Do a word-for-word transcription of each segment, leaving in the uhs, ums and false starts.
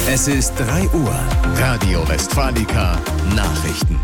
Es ist drei Uhr. Radio Westfalica Nachrichten.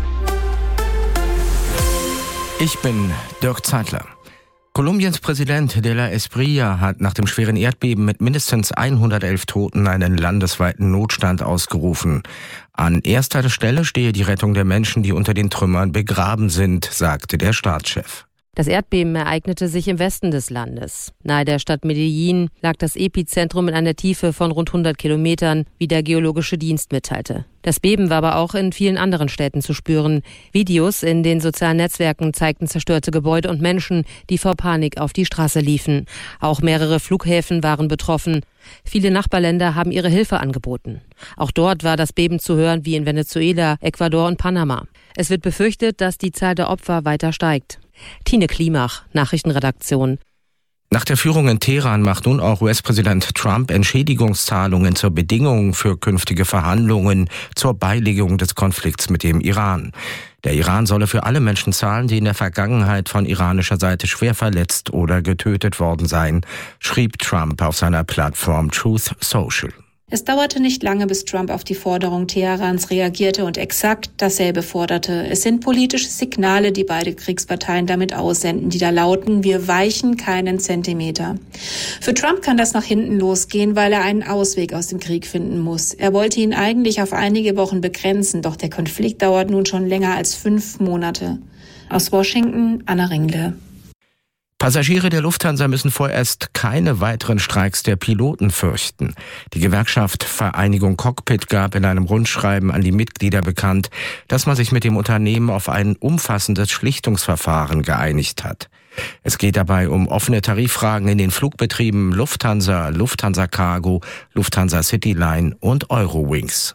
Ich bin Dirk Zeitler. Kolumbiens Präsident de la Espriella hat nach dem schweren Erdbeben mit mindestens hundertelf Toten einen landesweiten Notstand ausgerufen. An erster Stelle stehe die Rettung der Menschen, die unter den Trümmern begraben sind, sagte der Staatschef. Das Erdbeben ereignete sich im Westen des Landes. Nahe der Stadt Medellin lag das Epizentrum in einer Tiefe von rund hundert Kilometern, wie der Geologische Dienst mitteilte. Das Beben war aber auch in vielen anderen Städten zu spüren. Videos in den sozialen Netzwerken zeigten zerstörte Gebäude und Menschen, die vor Panik auf die Straße liefen. Auch mehrere Flughäfen waren betroffen. Viele Nachbarländer haben ihre Hilfe angeboten. Auch dort war das Beben zu hören wie in Venezuela, Ecuador und Panama. Es wird befürchtet, dass die Zahl der Opfer weiter steigt. Tine Klimach, Nachrichtenredaktion. Nach der Führung in Teheran macht nun auch U S-Präsident Trump Entschädigungszahlungen zur Bedingung für künftige Verhandlungen zur Beilegung des Konflikts mit dem Iran. Der Iran solle für alle Menschen zahlen, die in der Vergangenheit von iranischer Seite schwer verletzt oder getötet worden seien, schrieb Trump auf seiner Plattform Truth Social. Es dauerte nicht lange, bis Trump auf die Forderung Teherans reagierte und exakt dasselbe forderte. Es sind politische Signale, die beide Kriegsparteien damit aussenden, die da lauten: Wir weichen keinen Zentimeter. Für Trump kann das nach hinten losgehen, weil er einen Ausweg aus dem Krieg finden muss. Er wollte ihn eigentlich auf einige Wochen begrenzen, doch der Konflikt dauert nun schon länger als fünf Monate. Aus Washington, Anna Ringle. Passagiere der Lufthansa müssen vorerst keine weiteren Streiks der Piloten fürchten. Die Gewerkschaft Vereinigung Cockpit gab in einem Rundschreiben an die Mitglieder bekannt, dass man sich mit dem Unternehmen auf ein umfassendes Schlichtungsverfahren geeinigt hat. Es geht dabei um offene Tariffragen in den Flugbetrieben Lufthansa, Lufthansa Cargo, Lufthansa Cityline und Eurowings.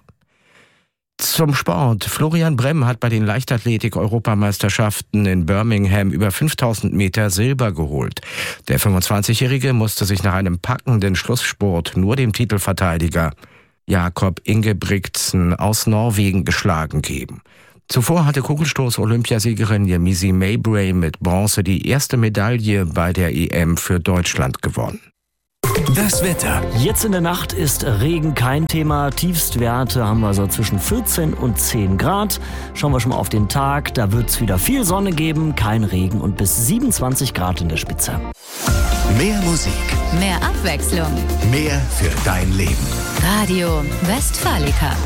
Zum Sport. Florian Bremm hat bei den Leichtathletik-Europameisterschaften in Birmingham über fünftausend Meter Silber geholt. Der fünfundzwanzigjährige musste sich nach einem packenden Schlussspurt nur dem Titelverteidiger Jakob Ingebrigtsen aus Norwegen geschlagen geben. Zuvor hatte Kugelstoß-Olympiasiegerin Yemisi Mowbray mit Bronze die erste Medaille bei der E M für Deutschland gewonnen. Das Wetter. Jetzt in der Nacht ist Regen kein Thema. Tiefstwerte haben wir so zwischen vierzehn und zehn Grad. Schauen wir schon mal auf den Tag. Da wird es wieder viel Sonne geben, kein Regen und bis siebenundzwanzig Grad in der Spitze. Mehr Musik. Mehr Abwechslung. Mehr für dein Leben. Radio Westfalica.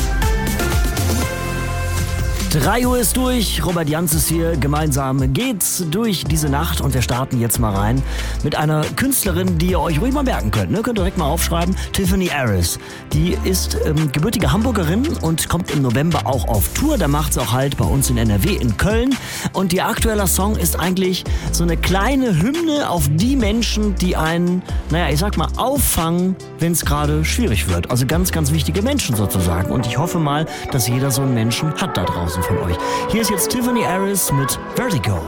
drei Uhr ist durch, Robert Jans ist hier, gemeinsam geht's durch diese Nacht und wir starten jetzt mal rein mit einer Künstlerin, die ihr euch ruhig mal merken könnt, ne? Könnt ihr direkt mal aufschreiben, Tiffany Harris. Die ist ähm, gebürtige Hamburgerin und kommt im November auch auf Tour, da macht sie auch halt bei uns in N R W in Köln und ihr aktueller Song ist eigentlich so eine kleine Hymne auf die Menschen, die einen, naja, ich sag mal, auffangen, wenn es gerade schwierig wird. Also ganz, ganz wichtige Menschen sozusagen und ich hoffe mal, dass jeder so einen Menschen hat da draußen von euch. Hier ist jetzt Tiffany Harris mit Vertigo.